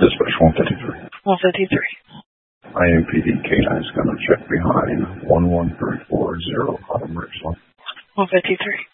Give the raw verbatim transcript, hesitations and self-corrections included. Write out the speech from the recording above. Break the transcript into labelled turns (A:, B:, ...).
A: Dispatch one fifty-three.
B: one fifty-three.
A: I M P D K nine is going to check behind one one three four zero on Ridgeland.
B: one fifty-three.